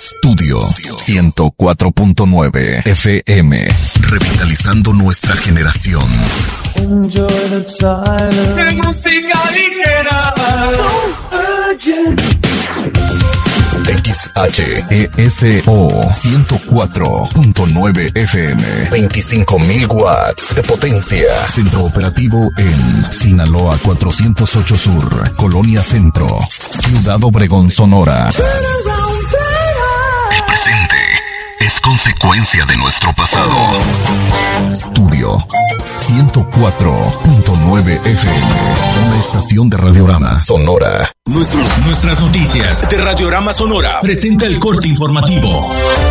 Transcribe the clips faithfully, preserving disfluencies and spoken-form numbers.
Estudio ciento cuatro punto nueve F M, revitalizando nuestra generación. Enjoy the silence. De música ligera. X H E S O ciento cuatro punto nueve F M, veinticinco mil watts de potencia. Centro operativo en Sinaloa cuatrocientos ocho Sur, Colonia Centro, Ciudad Obregón, Sonora. El presente es consecuencia de nuestro pasado. Estudio ciento cuatro punto nueve F M, una estación de Radiorama Sonora. Nuestros, nuestras noticias de Radiorama Sonora presenta el corte informativo.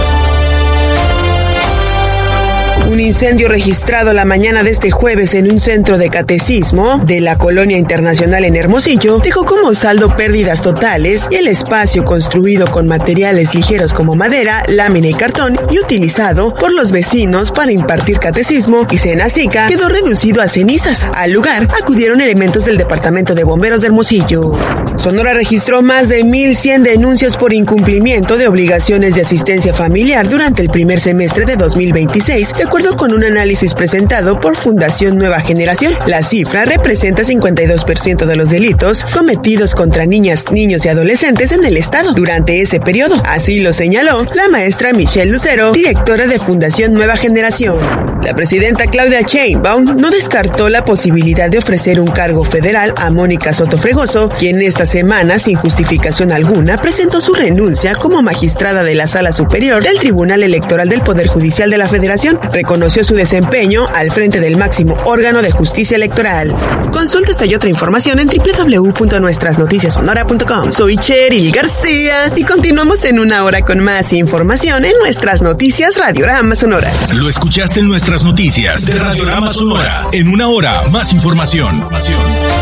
Un incendio registrado la mañana de este jueves en un centro de catecismo de la Colonia Internacional en Hermosillo dejó como saldo pérdidas totales y el espacio construido con materiales ligeros como madera, lámina y cartón y utilizado por los vecinos para impartir catecismo y cena sica quedó reducido a cenizas. Al lugar acudieron elementos del Departamento de Bomberos de Hermosillo. Sonora registró más de mil cien denuncias por incumplimiento de obligaciones de asistencia familiar durante el primer semestre de dos mil veintiséis, de acuerdo con un análisis presentado por Fundación Nueva Generación. La cifra representa cincuenta y dos por ciento de los delitos cometidos contra niñas, niños y adolescentes en el estado durante ese periodo. Así lo señaló la maestra Michelle Lucero, directora de Fundación Nueva Generación. La presidenta Claudia Sheinbaum no descartó la posibilidad de ofrecer un cargo federal a Mónica Soto Fregoso, quien esta semana, sin justificación alguna, presentó su renuncia como magistrada de la Sala Superior del Tribunal Electoral del Poder Judicial de la Federación. Reconoció su desempeño al frente del máximo órgano de justicia electoral. Consulta esta y otra información en doble u doble u doble u punto nuestras noticias sonora punto com. Soy Cheryl García y continuamos en una hora con más información en Nuestras Noticias Radiorama Sonora. Lo escuchaste en Nuestras Noticias de Radiorama Sonora. En una hora, más información.